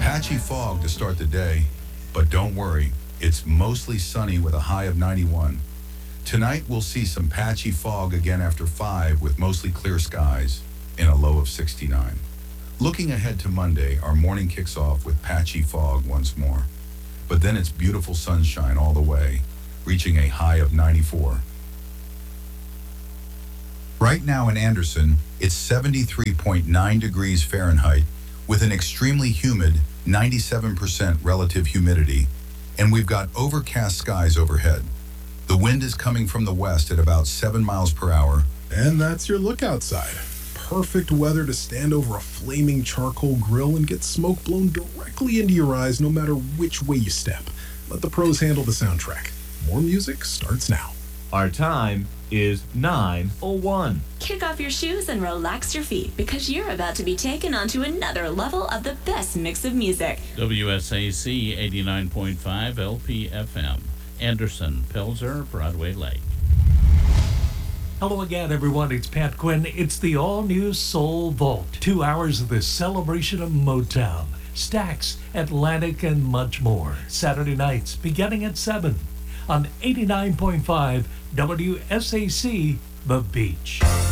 Patchy fog to start the day, but don't worry, it's mostly sunny with a high of 91. Tonight we'll see some patchy fog again after 5 with mostly clear skies and a low of 69. Looking ahead to Monday, our morning kicks off with patchy fog once more. But then it's beautiful sunshine all the way, reaching a high of 94. Right now in Anderson, it's 73.9 degrees Fahrenheit with an extremely humid 97% relative humidity, and we've got overcast skies overhead. The wind is coming from the west at about 7 miles per hour. And that's your look outside. Perfect weather to stand over a flaming charcoal grill and get smoke blown directly into your eyes no matter which way you step. Let the pros handle the soundtrack. More music starts now. Our time is 9:01. Kick off your shoes and relax your feet because you're about to be taken onto another level of the best mix of music. WSAC 89.5 LPFM. Anderson, Pelzer, Broadway Lake. Hello again, everyone. It's Pat Quinn. It's the all-new Soul Vault. 2 hours of the celebration of Motown, Stax, Atlantic, and much more. Saturday nights, beginning at 7 on 89.5 WSAC, The Beach.